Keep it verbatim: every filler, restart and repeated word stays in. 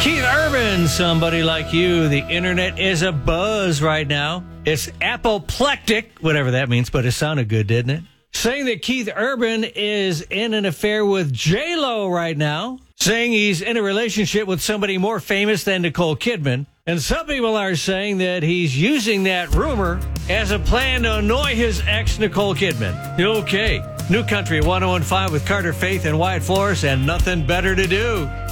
Keith Urban, Somebody Like You. The internet is a buzz right now. It's apoplectic, whatever that means, but it sounded good, didn't it? Saying that Keith Urban is in an affair with J-Lo right now. Saying he's in a relationship with somebody more famous than Nicole Kidman. And some people are saying that he's using that rumor as a plan to annoy his ex, Nicole Kidman. Okay. New Country one oh one point five with Carter Faith and Wyatt Flores, and nothing better to do.